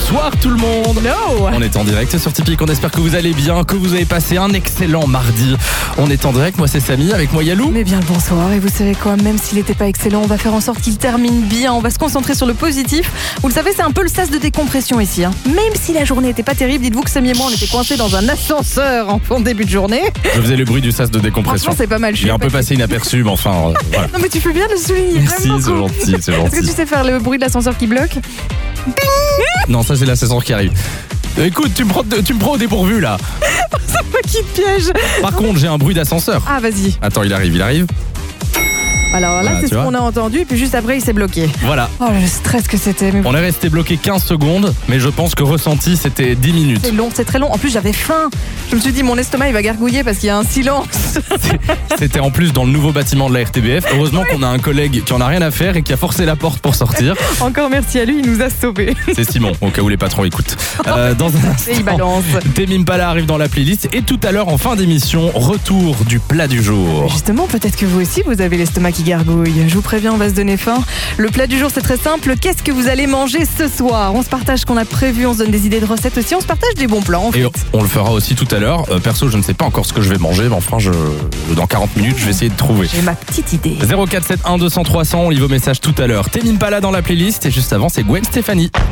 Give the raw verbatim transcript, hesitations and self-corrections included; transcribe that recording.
Bonsoir tout le monde. Hello. On est en direct sur Tipeee, on espère que vous allez bien, que vous avez passé un excellent mardi. On est en direct, moi c'est Samy, avec moi Yalou. Mais bien le bonsoir, et vous savez quoi, même s'il n'était pas excellent, on va faire en sorte qu'il termine bien, on va se concentrer sur le positif. Vous le savez, c'est un peu le sas de décompression ici. Hein. Même si la journée n'était pas terrible, dites-vous que Samy et moi on était coincés dans un ascenseur en fin de début de journée. Je faisais le bruit du sas de décompression. Franchement, c'est pas mal. Je Il est un pas peu passé inaperçu, mais enfin, euh, voilà. Non mais tu fais bien de le souligner. Merci, c'est gentil, c'est Est-ce que gentil. tu sais faire le bruit de l'ascenseur qui bloque? Non, ça c'est l'ascenseur qui arrive. Écoute, tu me prends, tu me prends au dépourvu là. C'est moi qui te piège. Par contre, j'ai un bruit d'ascenseur. Ah vas-y. Attends, il arrive, il arrive. Alors là, Voilà, c'est tu ce vois. qu'on a entendu, et puis juste après, il s'est bloqué. Voilà. Oh le stress que c'était. Mais On est resté bloqué quinze secondes, mais je pense que ressenti c'était dix minutes. c'est long, c'est très long. En plus, j'avais faim. Je me suis dit, mon estomac, il va gargouiller parce qu'il y a un silence. C'était en plus dans le nouveau bâtiment de la R T B F. Heureusement qu'on a un collègue qui en a rien à faire et qui a forcé la porte pour sortir. Encore merci à lui, il nous a sauvés. C'est Simon, au cas où les patrons écoutent. Euh, dans un Et il instant, balance. Tame Impala arrive dans la playlist. Et tout à l'heure, en fin d'émission, retour du plat du jour. Justement, peut-être que vous aussi, vous avez l'estomac qui gargouille. Je vous préviens, on va se donner faim. Le plat du jour, c'est très simple. Qu'est-ce que vous allez manger ce soir? On se partage ce qu'on a prévu, on se donne des idées de recettes aussi. On se partage des bons plans, en fait. Et on le fera aussi tout à l'heure. Euh, perso, je ne sais pas encore ce que je vais manger, mais enfin, je, dans quarante minutes, je vais essayer de trouver. J'ai ma petite idée. zéro quatre sept un deux cents trois cents, on lit vos messages tout à l'heure. Tame Impala dans la playlist. Et juste avant, c'est Gwen Stefani.